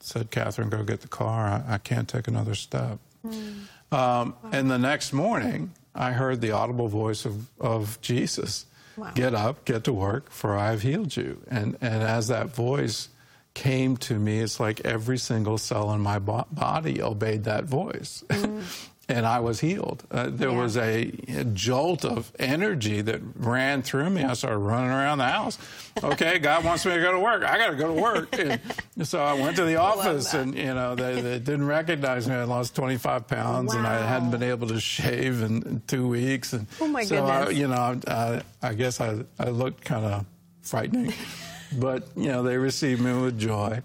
said, Catherine, go get the car. I can't take another step. And the next morning, I heard the audible voice of Jesus. Wow. Get up, get to work, for I have healed you. And as that voice came to me, it's like every single cell in my body obeyed that voice. And I was healed. There was a jolt of energy that ran through me. I started running around the house. Okay, God wants me to go to work. I got to go to work. And so I went to the office, and they didn't recognize me. I lost 25 pounds, and I hadn't been able to shave in 2 weeks. And oh my goodness! I guess I looked kind of frightening, but they received me with joy.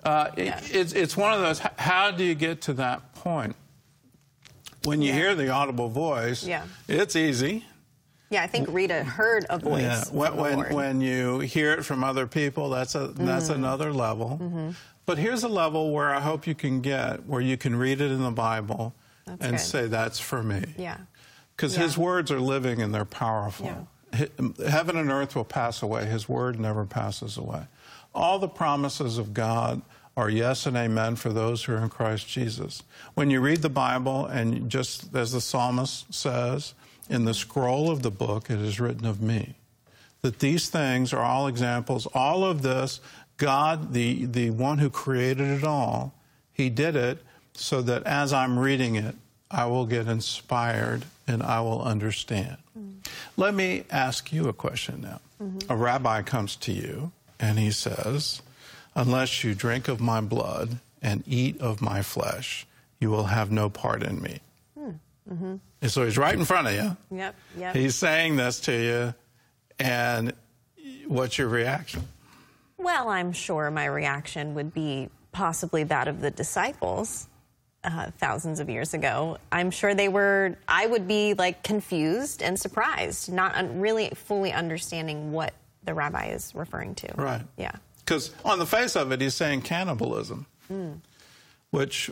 It's one of those. How do you get to that point? When you hear the audible voice, it's easy. Yeah, I think Rita heard a voice. Yeah. When you hear it from other people, that's another level. But here's a level where I hope you can get, where you can read it in the Bible and say, that's for me. Yeah. Because his words are living and they're powerful. Heaven and earth will pass away. His word never passes away. All the promises of God are yes and amen for those who are in Christ Jesus. When you read the Bible, and just as the psalmist says, in the scroll of the book it is written of me, that these things are all examples. All of this, God, the one who created it all, he did it so that as I'm reading it, I will get inspired and I will understand. Let me ask you a question now. A rabbi comes to you and he says, unless you drink of my blood and eat of my flesh, you will have no part in me. And so he's right in front of you. Yep. He's saying this to you, and what's your reaction? Well, I'm sure my reaction would be possibly that of the disciples thousands of years ago. I'm sure I would be like confused and surprised, not really fully understanding what the rabbi is referring to. Right. Yeah. Because on the face of it, he's saying cannibalism, which,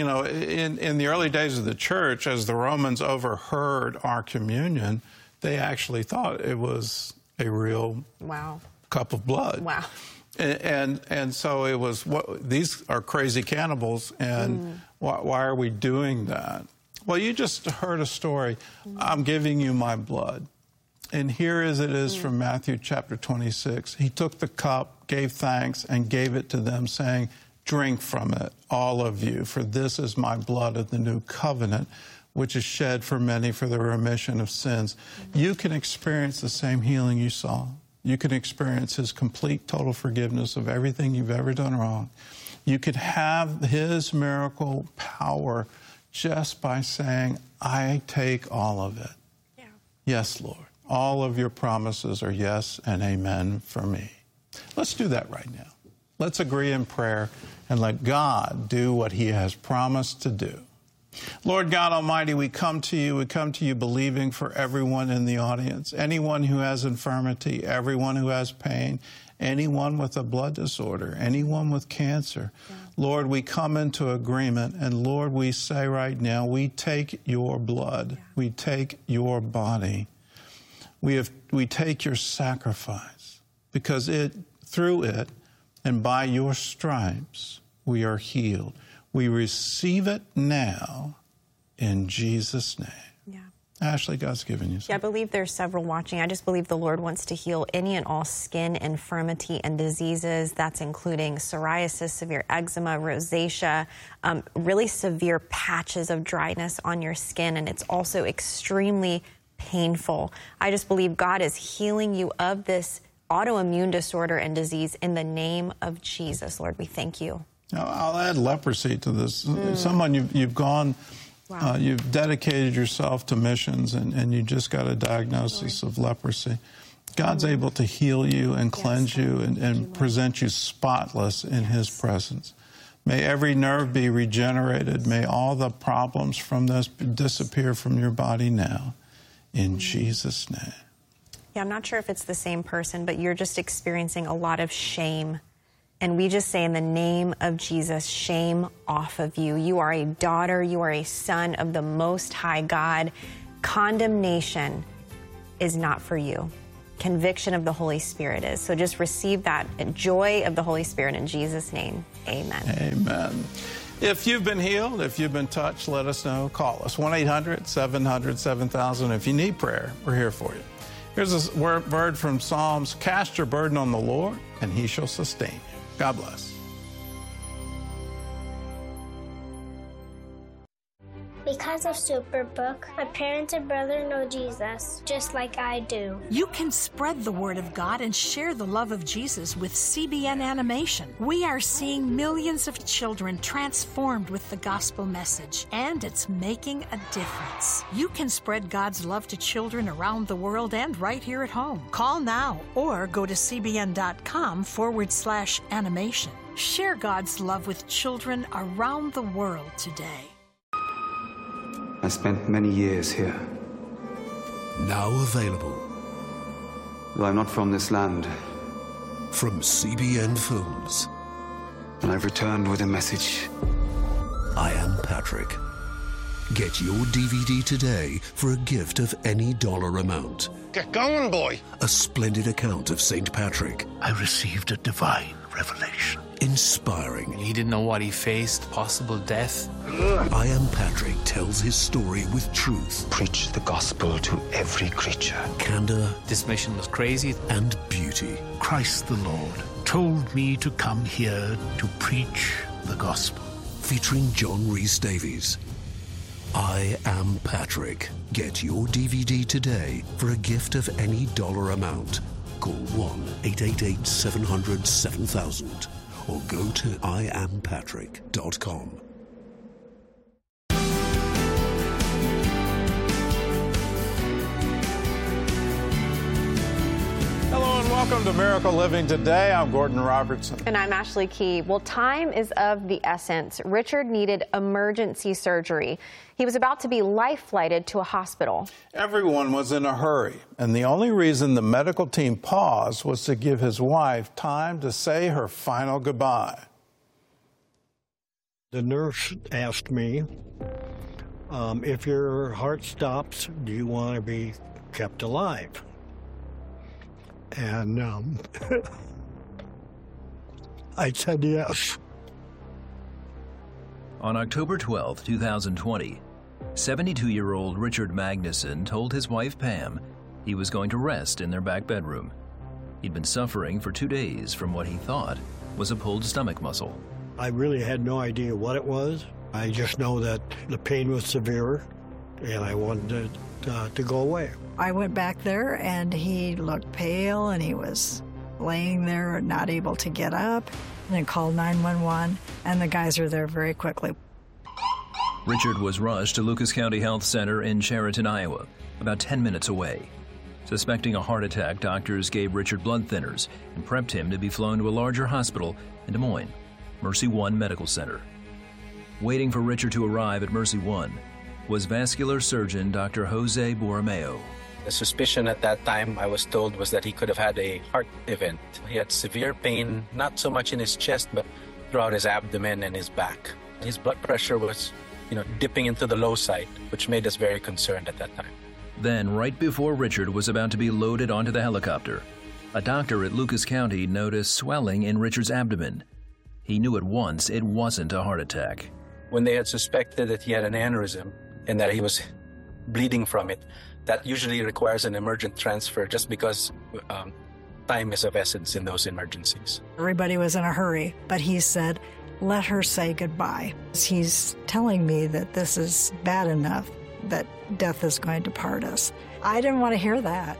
in the early days of the church, as the Romans overheard our communion, they actually thought it was a real cup of blood. Wow. And so it was, these are crazy cannibals, and why are we doing that? Well, you just heard a story. I'm giving you my blood. And here as it is from Matthew chapter 26. He took the cup, gave thanks, and gave it to them, saying, drink from it, all of you, for this is my blood of the new covenant, which is shed for many for the remission of sins. You can experience the same healing you saw. You can experience his complete, total forgiveness of everything you've ever done wrong. You could have his miracle power just by saying, I take all of it. Yeah. Yes, Lord. All of your promises are yes and amen for me. Let's do that right now. Let's agree in prayer and let God do what he has promised to do. Lord God Almighty, we come to you believing for everyone in the audience, anyone who has infirmity, everyone who has pain, anyone with a blood disorder, anyone with cancer. Yeah. Lord, we come into agreement, and Lord, we say right now, we take your blood, we take your body. We take your sacrifice, because through it and by your stripes we are healed. We receive it now in Jesus' name. Yeah. Ashley, God's given you something. Yeah, I believe there's several watching. I just believe the Lord wants to heal any and all skin infirmity and diseases. That's including psoriasis, severe eczema, rosacea, really severe patches of dryness on your skin, and it's also extremely painful. I just believe God is healing you of this autoimmune disorder and disease in the name of Jesus. Lord, we thank you. Now, I'll add leprosy to this. Someone you've gone, you've dedicated yourself to missions, and you just got a diagnosis of leprosy. God's able to heal you and cleanse you and present you spotless in his presence. May every nerve be regenerated. May all the problems from this disappear from your body now. In Jesus' name. Yeah, I'm not sure if it's the same person, but you're just experiencing a lot of shame. And we just say in the name of Jesus, shame off of you. You are a daughter, you are a son of the Most High God. Condemnation is not for you. conviction of the Holy Spirit is. So just receive that joy of the Holy Spirit in Jesus' name. Amen. Amen. If you've been healed, if you've been touched, let us know. Call us, 1-800-700-7000. If you need prayer, we're here for you. Here's a word from Psalms: cast your burden on the Lord, and he shall sustain you. God bless. Because of Superbook, my parents and brother know Jesus, just like I do. You can spread the word of God and share the love of Jesus with CBN Animation. We are seeing millions of children transformed with the gospel message, and it's making a difference. You can spread God's love to children around the world and right here at home. Call now or go to cbn.com/animation. Share God's love with children around the world today. I spent many years here. Now available Though I'm not from this land, from CBN Films. and I've returned with a message. I Am Patrick. Get your DVD today for a gift of any dollar amount. Get going, boy. A splendid account of St. Patrick. I received a divine revelation. Inspiring. He didn't know what he faced, possible death. I Am Patrick tells his story with truth. Preach the gospel to every creature. Candor. This mission was crazy. And beauty. Christ the Lord told me to come here to preach the gospel. Featuring John Rhys Davies. I Am Patrick. Get your DVD today for a gift of any dollar amount. Call 1-888-700-7000 or go to iampatrick.com. Hello and welcome to Miracle Living Today. I'm Gordon Robertson. And I'm Ashley Key. Well, time is of the essence. Richard needed emergency surgery. He was about to be life-flighted to a hospital. Everyone was in a hurry, and the only reason the medical team paused was to give his wife time to say her final goodbye. The nurse asked me, if your heart stops, do you want to be kept alive? And I said yes. On October 12, 2020, 72-year-old Richard Magnuson told his wife Pam he was going to rest in their back bedroom. He'd been suffering for 2 days from what he thought was a pulled stomach muscle. I really had no idea what it was. I just know that the pain was severe, and I wanted to go away. I went back there, and he looked pale, and he was laying there, not able to get up, and then called 911, and the guys were there very quickly. Richard was rushed to Lucas County Health Center in Chariton, Iowa, about 10 minutes away. Suspecting a heart attack, doctors gave Richard blood thinners and prepped him to be flown to a larger hospital in Des Moines, Mercy One Medical Center. Waiting for Richard to arrive at Mercy One was vascular surgeon Dr. Jose Borromeo. The suspicion at that time, I was told, was that he could have had a heart event. He had severe pain, not so much in his chest, but throughout his abdomen and his back. His blood pressure was, dipping into the low side, which made us very concerned at that time. Then, right before Richard was about to be loaded onto the helicopter, a doctor at Lucas County noticed swelling in Richard's abdomen. He knew at once it wasn't a heart attack. When they had suspected that he had an aneurysm and that he was bleeding from it, that usually requires an emergent transfer just because time is of essence in those emergencies. Everybody was in a hurry, but he said, let her say goodbye. He's telling me that this is bad enough, that death is going to part us. I didn't want to hear that.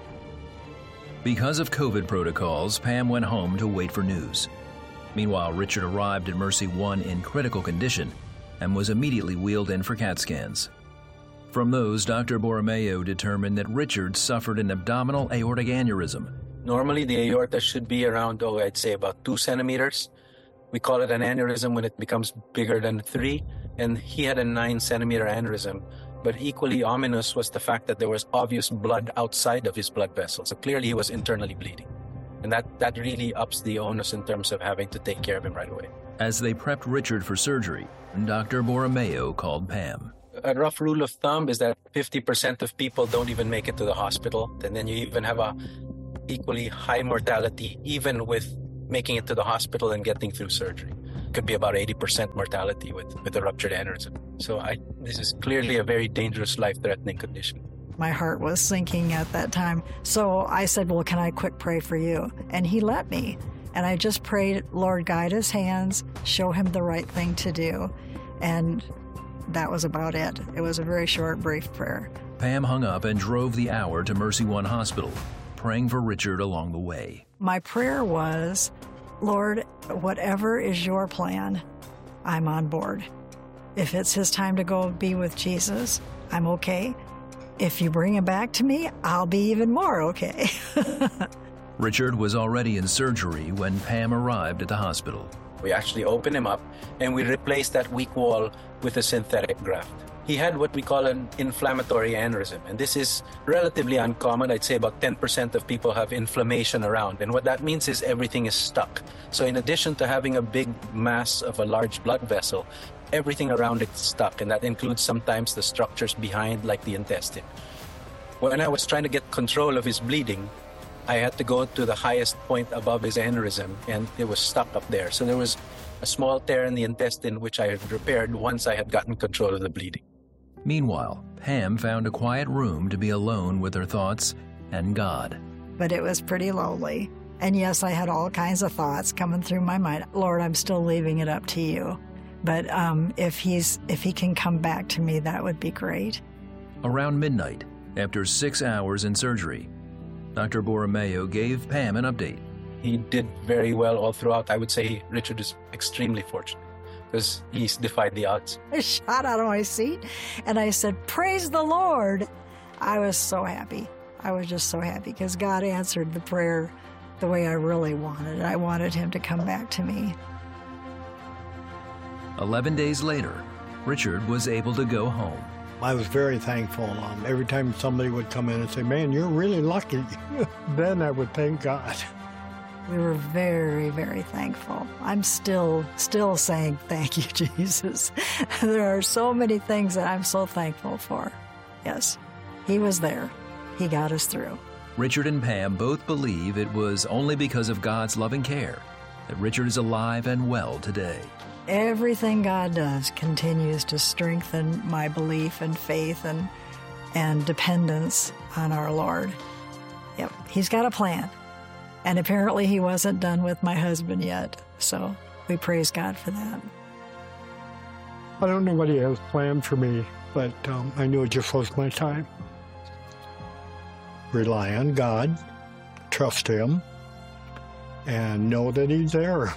Because of COVID protocols, Pam went home to wait for news. Meanwhile, Richard arrived at Mercy One in critical condition and was immediately wheeled in for CAT scans. From those, Dr. Borromeo determined that Richard suffered an abdominal aortic aneurysm. Normally, the aorta should be around, I'd say about 2 centimeters. We call it an aneurysm when it becomes bigger than 3, and he had a 9-centimeter aneurysm. But equally ominous was the fact that there was obvious blood outside of his blood vessels. So clearly he was internally bleeding. And that really ups the onus in terms of having to take care of him right away. As they prepped Richard for surgery, Dr. Borromeo called Pam. A rough rule of thumb is that 50% of people don't even make it to the hospital. And then you even have equally high mortality, even with making it to the hospital and getting through surgery. Could be about 80% mortality with a ruptured aneurysm. So this is clearly a very dangerous, life-threatening condition. My heart was sinking at that time. So I said, well, can I quick pray for you? And he let me. And I just prayed, Lord, guide his hands, show him the right thing to do. And that was about it. It was a very short, brief prayer. Pam hung up and drove the hour to Mercy One Hospital, praying for Richard along the way. My prayer was, Lord, whatever is your plan, I'm on board. If it's his time to go be with Jesus, I'm okay. If you bring him back to me, I'll be even more okay. Richard was already in surgery when Pam arrived at the hospital. We actually opened him up and we replaced that weak wall with a synthetic graft. He had what we call an inflammatory aneurysm, and this is relatively uncommon. I'd say about 10% of people have inflammation around, and what that means is everything is stuck. So in addition to having a big mass of a large blood vessel, everything around it's stuck, and that includes sometimes the structures behind, like the intestine. When I was trying to get control of his bleeding, I had to go to the highest point above his aneurysm, and it was stuck up there. So there was a small tear in the intestine, which I had repaired once I had gotten control of the bleeding. Meanwhile, Pam found a quiet room to be alone with her thoughts and God. But it was pretty lonely. And yes, I had all kinds of thoughts coming through my mind. Lord, I'm still leaving it up to you. But if he can come back to me, that would be great. Around midnight, after 6 hours in surgery, Dr. Borromeo gave Pam an update. He did very well all throughout. I would say Richard is extremely fortunate because he's defied the odds. I shot out of my seat and I said, praise the Lord. I was so happy. I was just so happy because God answered the prayer the way I really wanted. I wanted him to come back to me. 11 days later, Richard was able to go home. I was very thankful. Every time somebody would come in and say, man, you're really lucky, then I would thank God. We were very, very thankful. I'm still saying thank you, Jesus. There are so many things that I'm so thankful for. Yes, he was there. He got us through. Richard and Pam both believe it was only because of God's loving care that Richard is alive and well today. Everything God does continues to strengthen my belief and faith and dependence on our Lord. Yep, he's got a plan. And apparently he wasn't done with my husband yet, so we praise God for that. I don't know what he has planned for me, but I knew it just was my time. Rely on God, trust him, and know that he's there.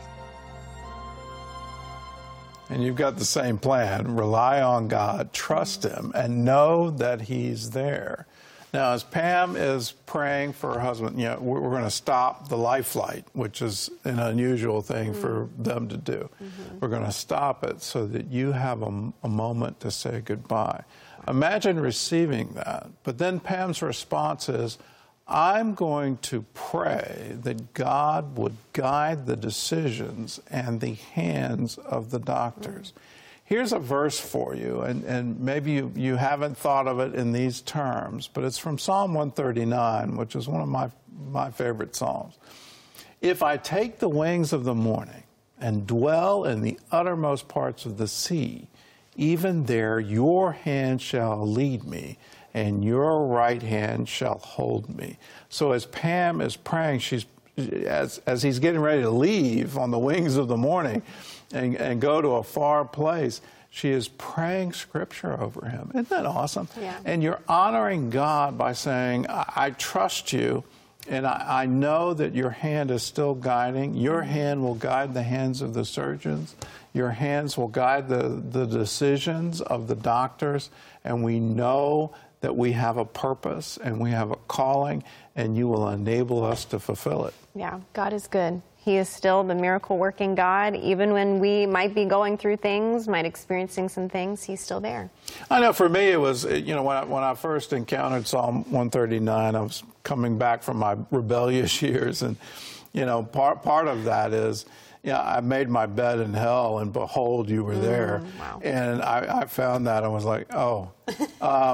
And you've got the same plan. Rely on God, trust him, and know that he's there. Now, as Pam is praying for her husband, you know, we're going to stop the life flight, which is an unusual thing for them to do. We're going to stop it so that you have a moment to say goodbye. Imagine receiving that. But then Pam's response is, I'm going to pray that God would guide the decisions and the hands of the doctors. Here's a verse for you, and maybe you haven't thought of it in these terms, but it's from Psalm 139, which is one of my favorite psalms. If I take the wings of the morning and dwell in the uttermost parts of the sea, even there your hand shall lead me, and your right hand shall hold me. So as Pam is praying, as he's getting ready to leave on the wings of the morning and go to a far place, she is praying scripture over him. Isn't that awesome? Yeah. And you're honoring God by saying, I trust you, and I know that your hand is still guiding. Your hand will guide the hands of the surgeons. Your hands will guide the decisions of the doctors, and we know that we have a purpose and we have a calling, and you will enable us to fulfill it. Yeah, God is good. He is still the miracle-working God. Even when we might be going through things, might experiencing some things, he's still there. I know for me it was, you know, when I first encountered Psalm 139, I was coming back from my rebellious years, and, you know, part of that is, yeah, I made my bed in hell, and behold, you were there. Wow. And I found that and was like, oh.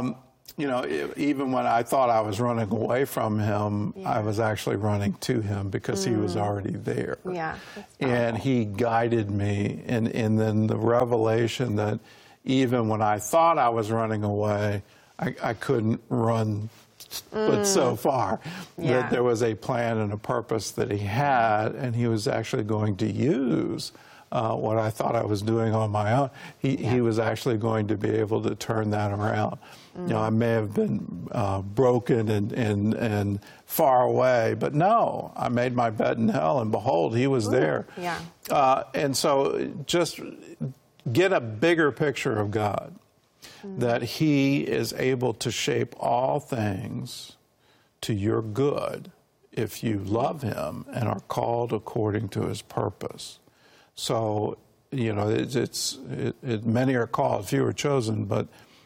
you know, even when I thought I was running away from him, I was actually running to him because he was already there. Yeah. And he guided me. And then the revelation that even when I thought I was running away, I couldn't run but so far. That there was a plan and a purpose that he had, and he was actually going to use what I thought I was doing on my own. He was actually going to be able to turn that around. You know, I may have been broken and far away, but no, I made my bed in hell, and behold, he was there. Yeah. And so just get a bigger picture of God, that he is able to shape all things to your good if you love him and are called according to his purpose. So, you know, many are called, few are chosen, but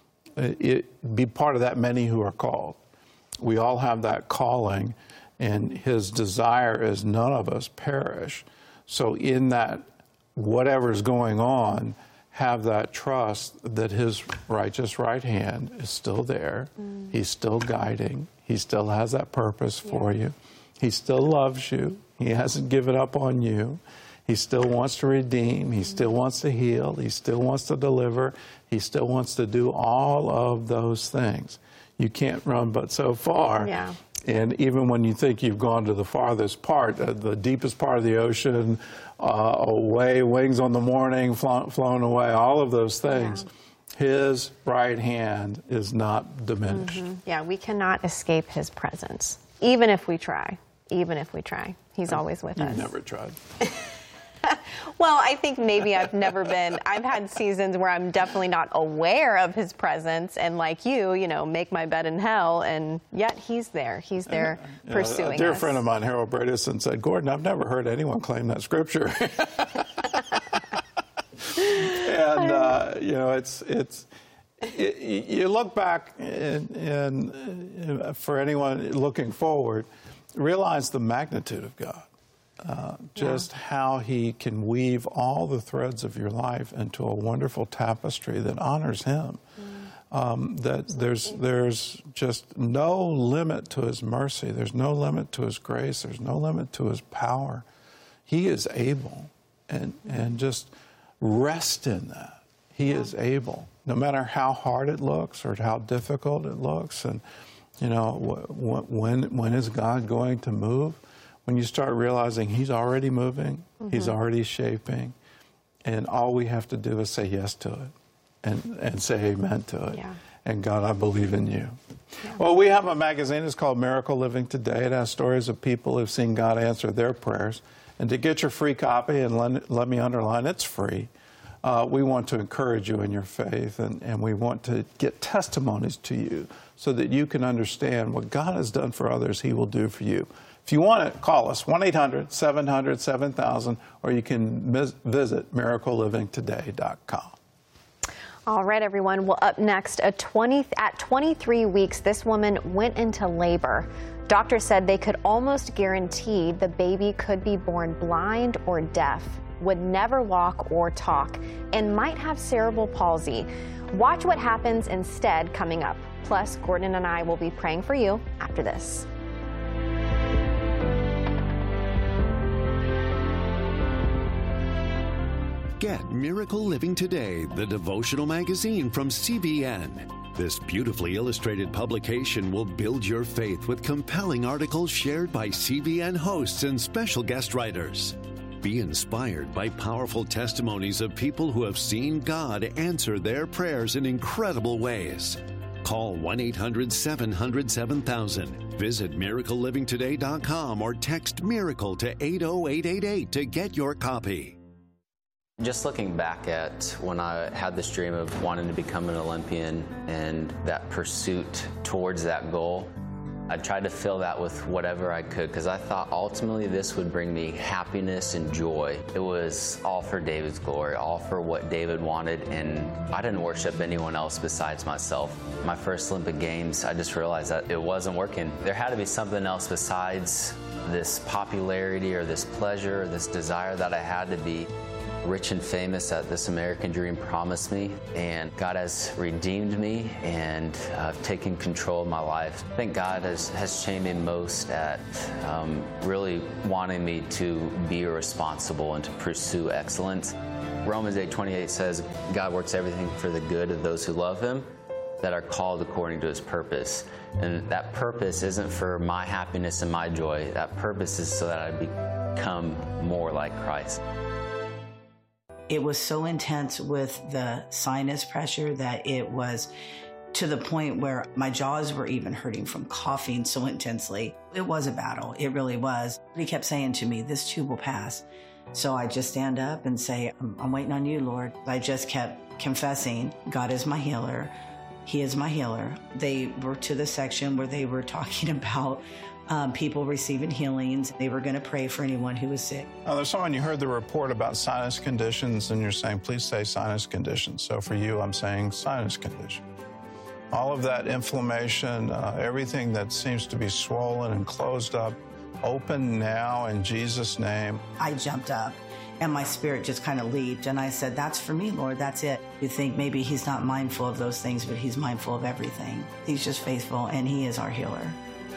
be part of that many who are called. We all have that calling, and his desire is none of us perish. So in that, whatever's going on, have that trust that his righteous right hand is still there. He's still guiding. He still has that purpose for you. He still loves you. He hasn't given up on you. He still wants to redeem. He still wants to heal. He still wants to deliver. He still wants to do all of those things. You can't run but so far. Yeah. And even when you think you've gone to the farthest part, the deepest part of the ocean, away, wings on the morning, flown away, all of those things, his right hand is not diminished. Yeah, we cannot escape his presence, even if we try. Even if we try. He's always with us. You've never tried. Well, I think maybe I've had seasons where I'm definitely not aware of his presence, and like you know, make my bed in hell, and yet he's there. He's there pursuing us. A dear friend of mine, Harold Bradison, said, Gordon, I've never heard anyone claim that scripture. And, you know, you look back, and for anyone looking forward, realize the magnitude of God. Just how he can weave all the threads of your life into a wonderful tapestry that honors him. That there's just no limit to his mercy. There's no limit to his grace. There's no limit to his power. He is able, and just rest in that. He is able, no matter how hard it looks or how difficult it looks. And, you know, when is God going to move? When you start realizing he's already moving, he's already shaping, and all we have to do is say yes to it and say amen to it. Yeah. And God, I believe in you. Yeah. Well, we have a magazine. It's called Miracle Living Today. It has stories of people who've seen God answer their prayers. And to get your free copy, and let me underline, it's free. We want to encourage you in your faith, and we want to get testimonies to you so that you can understand what God has done for others, he will do for you. If you want it, call us, 1-800-700-7000, or you can visit miraclelivingtoday.com. All right, everyone. Well, up next, at 23 weeks, this woman went into labor. Doctors said they could almost guarantee the baby could be born blind or deaf, would never walk or talk, and might have cerebral palsy. Watch what happens instead coming up. Plus, Gordon and I will be praying for you after this. Get Miracle Living Today, the devotional magazine from CBN. This beautifully illustrated publication will build your faith with compelling articles shared by CBN hosts and special guest writers. Be inspired by powerful testimonies of people who have seen God answer their prayers in incredible ways. Call 1-800-700-7000. Visit miraclelivingtoday.com or text MIRACLE to 80888 to get your copy. Just looking back at when I had this dream of wanting to become an Olympian and that pursuit towards that goal, I tried to fill that with whatever I could because I thought ultimately this would bring me happiness and joy. It was all for David's glory, all for what David wanted, and I didn't worship anyone else besides myself. My first Olympic Games, I just realized that it wasn't working. There had to be something else besides this popularity or this pleasure or this desire that I had to be rich and famous that this American dream promised me, and God has redeemed me and taken control of my life. I think God has changed me most at really wanting me to be responsible and to pursue excellence. Romans 8:28 says, God works everything for the good of those who love him, that are called according to his purpose. And that purpose isn't for my happiness and my joy. That purpose is so that I become more like Christ. It was so intense with the sinus pressure that it was to the point where my jaws were even hurting from coughing so intensely. It was a battle. It really was. He kept saying to me, this too will pass. So I just stand up and say, I'm waiting on you, Lord. I just kept confessing, God is my healer. He is my healer. They were to the section where they were talking about people receiving healings. They were going to pray for anyone who was sick. Now, there's someone, you heard the report about sinus conditions, and you're saying, please say sinus conditions. So for you, I'm saying sinus condition. All of that inflammation, everything that seems to be swollen and closed up, open now in Jesus' name. I jumped up and my spirit just kind of leaped, and I said, that's for me, Lord, that's it. You think maybe he's not mindful of those things, but he's mindful of everything. He's just faithful, and he is our healer.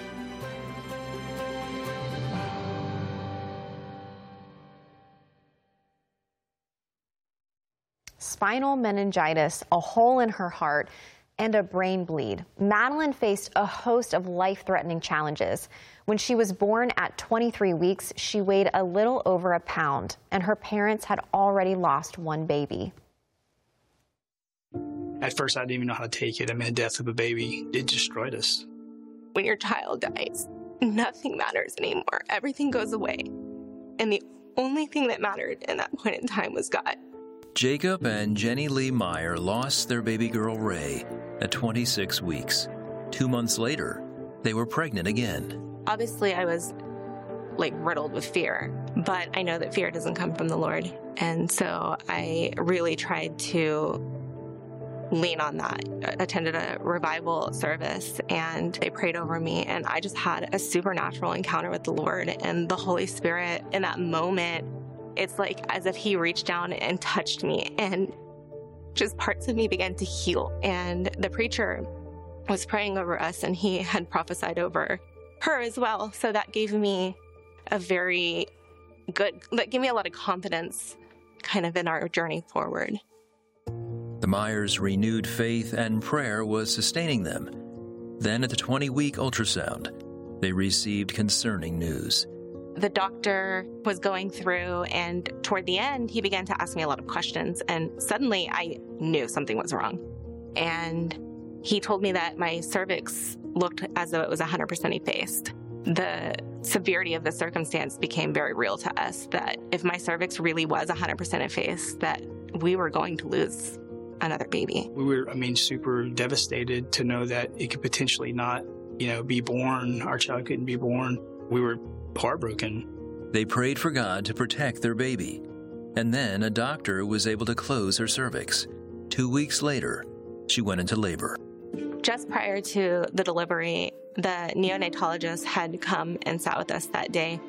Spinal meningitis, a hole in her heart, and a brain bleed. Madeline faced a host of life-threatening challenges. When she was born at 23 weeks, she weighed a little over a pound, and her parents had already lost one baby. At first, I didn't even know how to take it. I mean, the death of a baby, it destroyed us. When your child dies, nothing matters anymore. Everything goes away. And the only thing that mattered in that point in time was God. Jacob and Jenny Lee Meyer lost their baby girl, Ray, at 26 weeks. 2 months later, they were pregnant again. Obviously, I was riddled with fear, but I know that fear doesn't come from the Lord. And so I really tried to lean on that. I attended a revival service, and they prayed over me, and I just had a supernatural encounter with the Lord and the Holy Spirit. In that moment, it's like as if he reached down and touched me, and just parts of me began to heal. And the preacher was praying over us, and he had prophesied over her as well. So that gave me that gave me a lot of confidence kind of in our journey forward. The Meyers' renewed faith and prayer was sustaining them. Then at the 20-week ultrasound, they received concerning news. The doctor was going through, and toward the end, he began to ask me a lot of questions, and suddenly I knew something was wrong. And he told me that my cervix looked as though it was 100% effaced. The severity of the circumstance became very real to us, that if my cervix really was 100% effaced, that we were going to lose another baby. We were, super devastated to know that it could potentially not, be born. Our child couldn't be born. We were heartbroken. They prayed for God to protect their baby. And then a doctor was able to close her cervix. 2 weeks later, she went into labor. Just prior to the delivery, the neonatologist had come and sat with us that day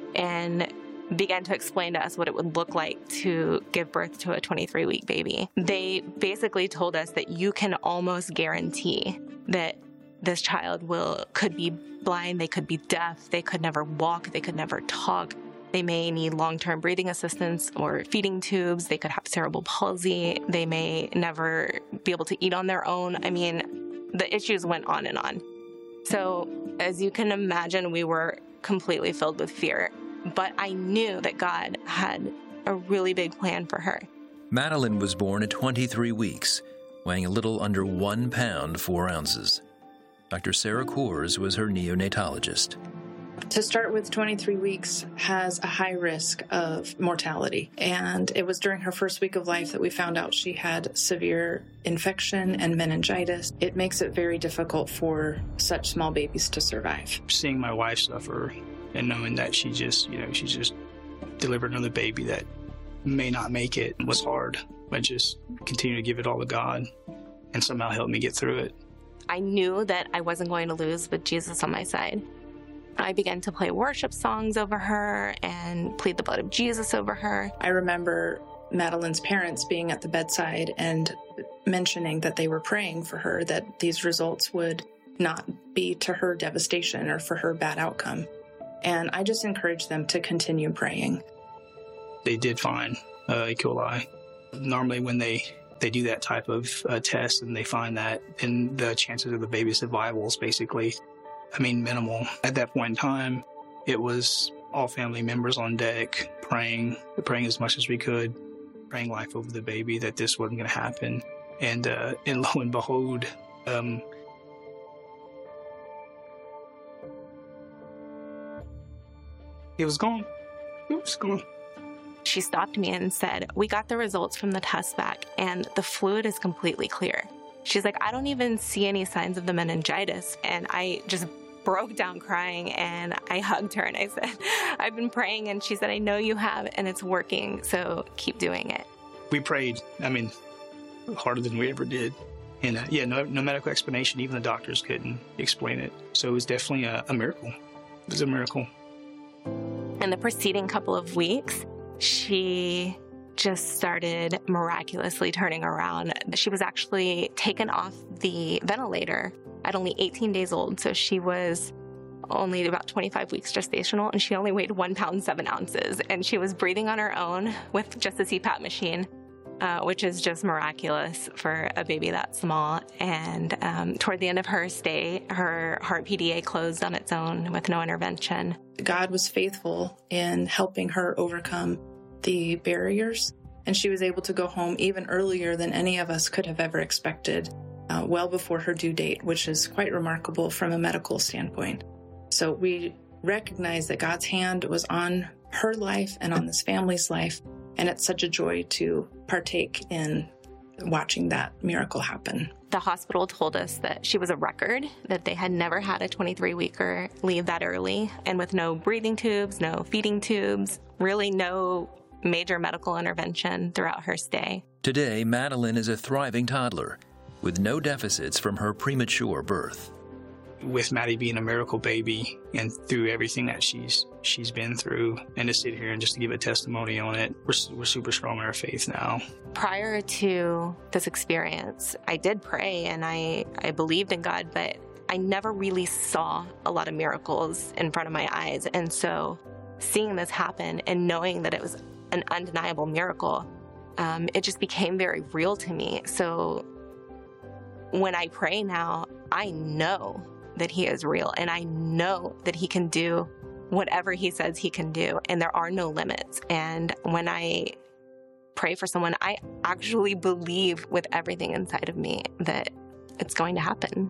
and began to explain to us what it would look like to give birth to a 23-week baby. They basically told us that you can almost guarantee that this child could be blind, they could be deaf, they could never walk, they could never talk. They may need long-term breathing assistance or feeding tubes. They could have cerebral palsy. They may never be able to eat on their own. The issues went on and on. So as you can imagine, we were completely filled with fear. But I knew that God had a really big plan for her. Madeline was born at 23 weeks, weighing a little under 1 pound, 4 ounces. Dr. Sarah Coors was her neonatologist. To start with, 23 weeks has a high risk of mortality. And it was during her first week of life that we found out she had severe infection and meningitis. It makes it very difficult for such small babies to survive. Seeing my wife suffer and knowing that she just delivered another baby that may not make it was hard. But just continue to give it all to God and somehow help me get through it. I knew that I wasn't going to lose with Jesus on my side. I began to play worship songs over her and plead the blood of Jesus over her. I remember Madeline's parents being at the bedside and mentioning that they were praying for her, that these results would not be to her devastation or for her bad outcome. And I just encouraged them to continue praying. They did find E. coli. Normally when they do that type of test and they find that, then the chances of the baby's survival is basically, minimal. At that point in time, it was all family members on deck praying as much as we could, praying life over the baby, that this wasn't going to happen. And lo and behold, it was gone. It was gone. She stopped me and said, "We got the results from the test back, and the fluid is completely clear." She's like, "I don't even see any signs of the meningitis." And I just broke down crying, and I hugged her and I said, "I've been praying." And she said, "I know you have, and it's working, so keep doing it." We prayed, harder than we ever did. And no medical explanation. Even the doctors couldn't explain it. So it was definitely a miracle. It was a miracle. In the preceding couple of weeks, she just started miraculously turning around. She was actually taken off the ventilator at only 18 days old. So she was only about 25 weeks gestational, and she only weighed 1 pound, 7 ounces. And she was breathing on her own with just a CPAP machine, which is just miraculous for a baby that small. And toward the end of her stay, her heart PDA closed on its own with no intervention. God was faithful in helping her overcome the barriers, and she was able to go home even earlier than any of us could have ever expected, well before her due date, which is quite remarkable from a medical standpoint. So we recognize that God's hand was on her life and on this family's life, and it's such a joy to partake in watching that miracle happen. The hospital told us that she was a record, that they had never had a 23-weeker leave that early, and with no breathing tubes, no feeding tubes, really no major medical intervention throughout her stay. Today, Madeline is a thriving toddler with no deficits from her premature birth. With Maddie being a miracle baby and through everything that she's been through, and to sit here and just to give a testimony on it, we're super strong in our faith now. Prior to this experience, I did pray and I believed in God, but I never really saw a lot of miracles in front of my eyes. And so seeing this happen and knowing that it was an undeniable miracle, it just became very real to me. So when I pray now, I know that He is real, and I know that He can do whatever He says He can do, and there are no limits. And when I pray for someone, I actually believe with everything inside of me that it's going to happen.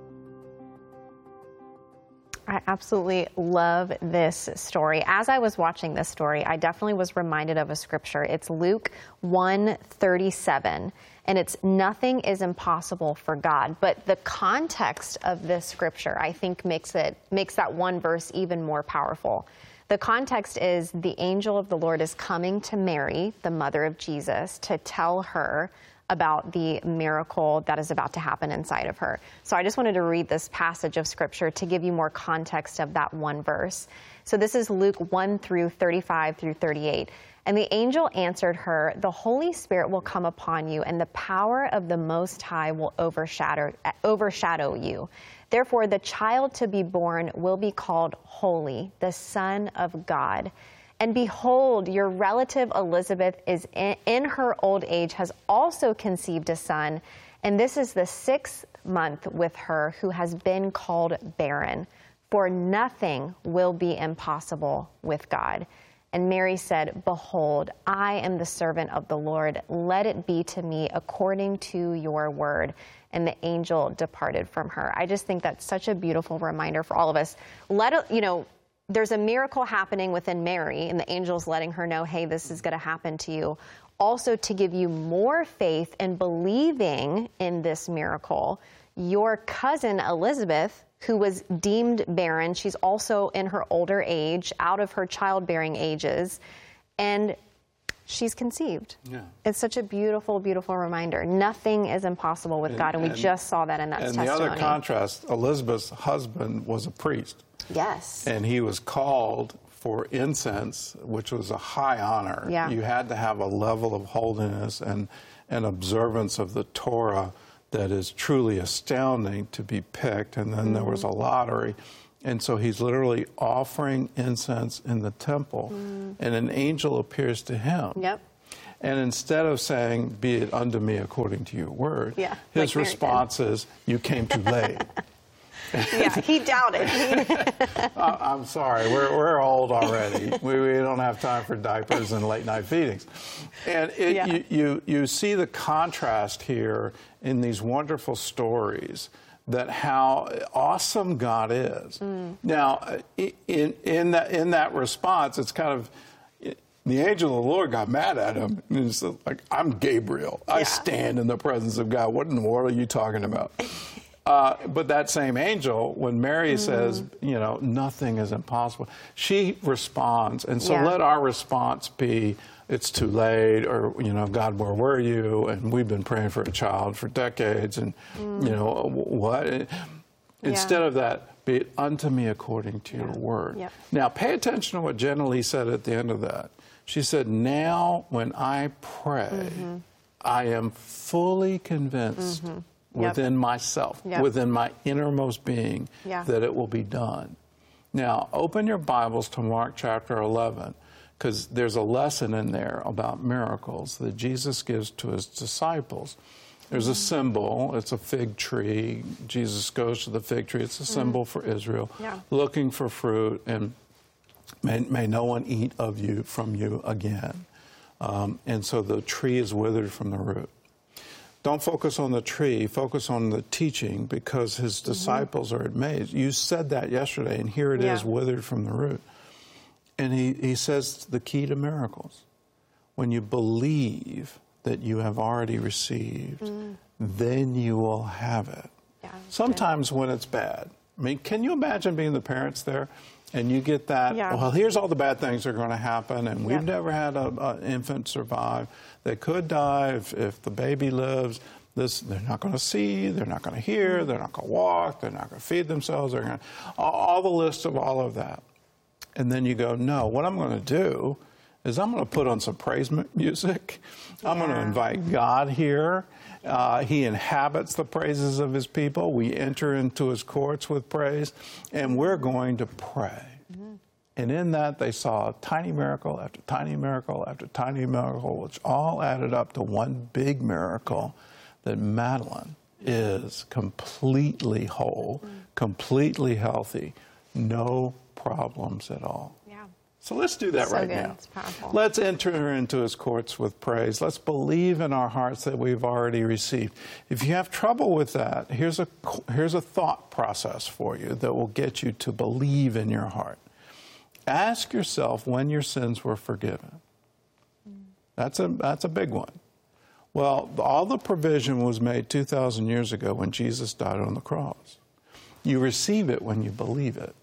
I absolutely love this story. As I was watching this story, I definitely was reminded of a scripture. It's Luke 1:37, and it's nothing is impossible for God. But the context of this scripture, I think, makes that one verse even more powerful. The context is the angel of the Lord is coming to Mary, the mother of Jesus, to tell her about the miracle that is about to happen inside of her. So I just wanted to read this passage of scripture to give you more context of that one verse. So this is Luke 1:35-38. And the angel answered her, "The Holy Spirit will come upon you, and the power of the Most High will overshadow you. Therefore, the child to be born will be called Holy, the Son of God. And behold, your relative Elizabeth is in her old age, has also conceived a son, and this is the 6th month with her who has been called barren. For nothing will be impossible with God." And Mary said, "Behold, I am the servant of the Lord. Let it be to me according to your word." And the angel departed from her. I just think that's such a beautiful reminder for all of us. There's a miracle happening within Mary, and the angel's letting her know, hey, this is going to happen to you. Also, to give you more faith in believing in this miracle, your cousin Elizabeth, who was deemed barren, she's also in her older age, out of her childbearing ages, and she's conceived. Yeah. It's such a beautiful, beautiful reminder. Nothing is impossible with God, and we just saw that in that testimony. And the other contrast, Elizabeth's husband was a priest. Yes. And he was called for incense, which was a high honor. Yeah. You had to have a level of holiness and an observance of the Torah that is truly astounding to be picked. And then there was a lottery. And so he's literally offering incense in the temple, and an angel appears to him. Yep. And instead of saying, "Be it unto me according to your word," his response is, "You came too late." Yeah, he doubted. I'm sorry, we're old already. We don't have time for diapers and late night feedings. And you see the contrast here in these wonderful stories, that how awesome God is. Now, in that response, it's kind of, the angel of the Lord got mad at him. And it's like, "I'm Gabriel. I stand in the presence of God. What in the world are you talking about?" But that same angel, when Mary says, you know, nothing is impossible, she responds. And so let our response be, "It's too late," or, you know, "God, where were you? And we've been praying for a child for decades." And, you know, what? Instead of that, "Be it unto me according to your word." Now, pay attention to what Jenna Lee said at the end of that. She said, "Now when I pray, I am fully convinced within myself, within my innermost being, that it will be done." Now, open your Bibles to Mark chapter 11, because there's a lesson in there about miracles that Jesus gives to his disciples. There's a symbol. It's a fig tree. Jesus goes to the fig tree. It's a symbol for Israel, looking for fruit, and may no one eat from you again. And so the tree is withered from the root. Don't focus on the tree, focus on the teaching, because his disciples are amazed. You said that yesterday, and here it is, withered from the root. And he says the key to miracles: when you believe that you have already received, then you will have it. Sometimes when it's bad. I mean, can you imagine being the parents there? And you get that, well, here's all the bad things that are going to happen, and we've never had an infant survive. They could die if the baby lives. They're not going to see, they're not going to hear, they're not going to walk, they're not going to feed themselves. They're going to, all the list of all of that. And then you go, no, what I'm going to do is I'm going to put on some praise music. I'm going to invite God here. He inhabits the praises of his people. We enter into his courts with praise, and we're going to pray. And in that, they saw tiny miracle after tiny miracle after tiny miracle, which all added up to one big miracle, that Madeline is completely whole, completely healthy, no problems at all. So let's do that right now. It's powerful. Let's enter into his courts with praise. Let's believe in our hearts that we've already received. If you have trouble with that, here's a thought process for you that will get you to believe in your heart. Ask yourself when your sins were forgiven. That's a big one. Well, all the provision was made 2,000 years ago when Jesus died on the cross. You receive it when you believe it.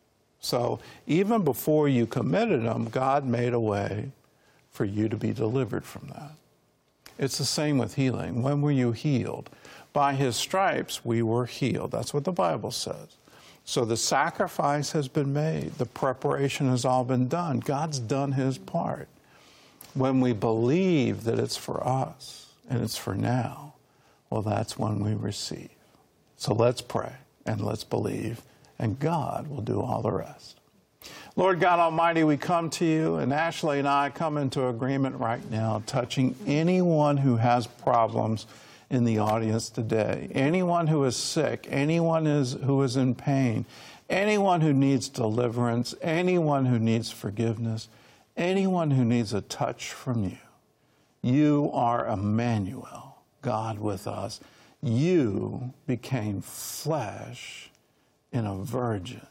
So even before you committed them, God made a way for you to be delivered from that. It's the same with healing. When were you healed? By his stripes we were healed. That's what the Bible says. So the sacrifice has been made. The preparation has all been done. God's done his part. When we believe that it's for us and it's for now, well, that's when we receive. So let's pray and let's believe, and God will do all the rest. Lord God Almighty, we come to you, and Ashley and I come into agreement right now, touching anyone who has problems in the audience today, anyone who is sick, anyone who is in pain, anyone who needs deliverance, anyone who needs forgiveness, anyone who needs a touch from you. You are Emmanuel, God with us. You became flesh in a virgin.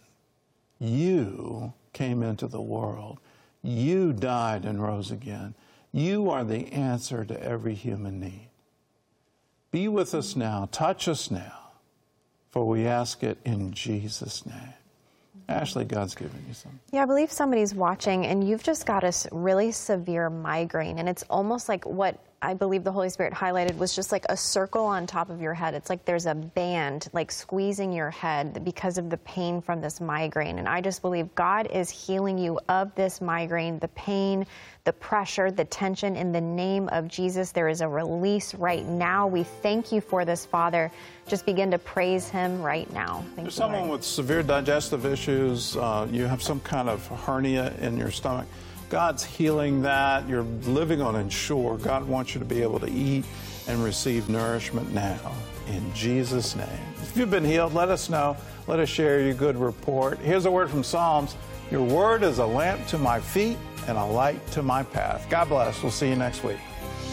You came into the world. You died and rose again. You are the answer to every human need. Be with us now. Touch us now. For we ask it in Jesus' name. Ashley, God's given you something. Yeah, I believe somebody's watching, and you've just got a really severe migraine, and it's almost like what I believe the Holy Spirit highlighted was just like a circle on top of your head. It's like there's a band like squeezing your head because of the pain from this migraine. And I just believe God is healing you of this migraine, the pain, the pressure, the tension. In the name of Jesus, there is a release right now. We thank you for this, Father. Just begin to praise him right now. Thank you, someone Lord. with severe digestive issues, you have some kind of hernia in your stomach. God's healing that. You're living on Ensure. God wants you to be able to eat and receive nourishment now. In Jesus' name. If you've been healed, let us know. Let us share your good report. Here's a word from Psalms. Your word is a lamp to my feet and a light to my path. God bless. We'll see you next week.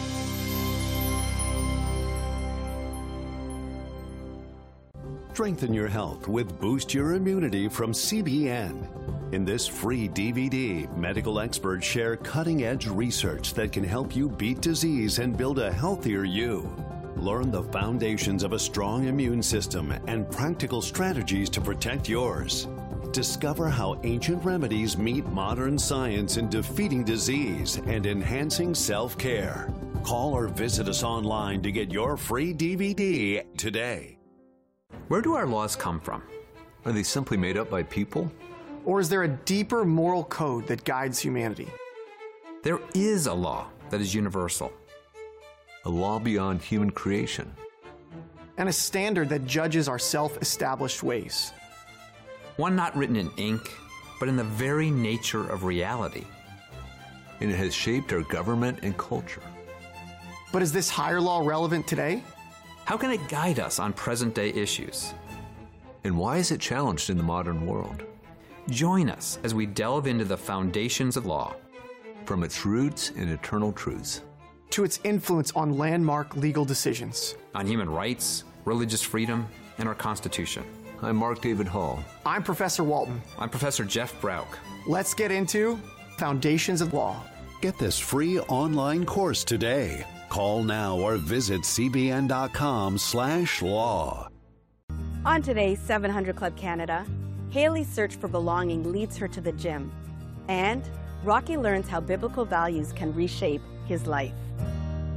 Strengthen your health with Boost Your Immunity from CBN. In this free DVD, medical experts share cutting-edge research that can help you beat disease and build a healthier you. Learn the foundations of a strong immune system and practical strategies to protect yours. Discover how ancient remedies meet modern science in defeating disease and enhancing self-care. Call or visit us online to get your free DVD today. Where do our laws come from? Are they simply made up by people? Or is there a deeper moral code that guides humanity? There is a law that is universal. A law beyond human creation. And a standard that judges our self-established ways. One not written in ink, but in the very nature of reality. And it has shaped our government and culture. But is this higher law relevant today? How can it guide us on present-day issues? And why is it challenged in the modern world? Join us as we delve into the foundations of law. From its roots and eternal truths. To its influence on landmark legal decisions. On human rights, religious freedom, and our Constitution. I'm Mark David Hall. I'm Professor Walton. I'm Professor Jeff Brauch. Let's get into Foundations of Law. Get this free online course today. Call now or visit cbn.com/law. On today's 700 Club Canada, Haley's search for belonging leads her to the gym. And Rocky learns how biblical values can reshape his life.